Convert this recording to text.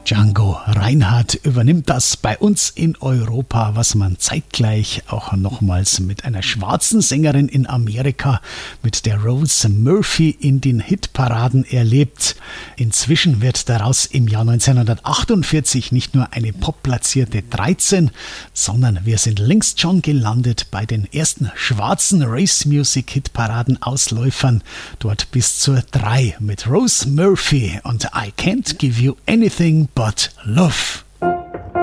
Django Reinhardt übernimmt das bei uns in Europa, was man zeitgleich auch nochmals mit einer schwarzen Sängerin in Amerika, mit der Rose Murphy, in den Hitparaden erlebt. Inzwischen wird daraus im Jahr 1948 nicht nur eine popplatzierte 13, sondern wir sind längst schon gelandet bei den ersten schwarzen Race-Music-Hitparaden-Ausläufern, dort bis zur 3 mit Rose Murphy und I Can't Give You Anything But Love.